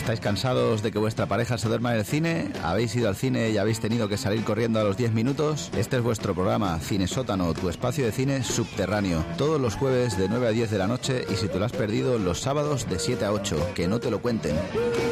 ¿Estáis cansados de que vuestra pareja se duerma en el cine? ¿Habéis ido al cine y habéis tenido que salir corriendo a los 10 minutos? Este es vuestro programa, Cine Sótano, tu espacio de cine subterráneo. Todos los jueves de 9 a 10 de la noche y si te lo has perdido, los sábados de 7 a 8. Que no te lo cuenten.